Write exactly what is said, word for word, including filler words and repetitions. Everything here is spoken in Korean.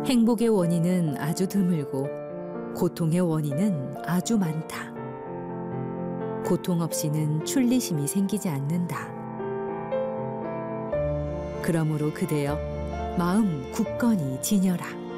행복의 원인은 아주 드물고 고통의 원인은 아주 많다. 고통 없이는 출리심이 생기지 않는다. 그러므로 그대여 마음 굳건히 지녀라.